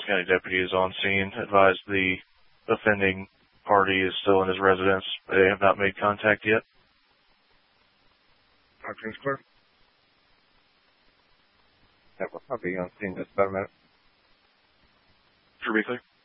County deputy is on scene, advised the offending party is still in his residence. They have not made contact yet. Everything's clear. Yeah, I'll be on scene in just about a minute. Sure, be clear.